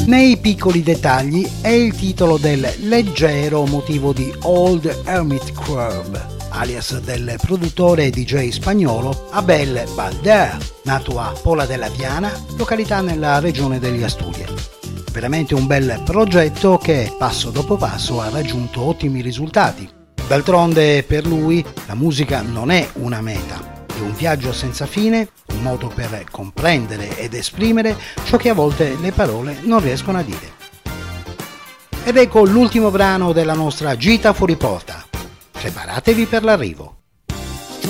Nei piccoli dettagli è il titolo del leggero motivo di Old Hermit Crab, alias del produttore e DJ spagnolo Abel Balder, nato a Pola de la Viana, località nella regione degli Asturie. Veramente un bel progetto che passo dopo passo ha raggiunto ottimi risultati. D'altronde per lui la musica non è una meta, è un viaggio senza fine, un modo per comprendere ed esprimere ciò che a volte le parole non riescono a dire. Ed ecco l'ultimo brano della nostra gita fuori porta. Preparatevi per l'arrivo.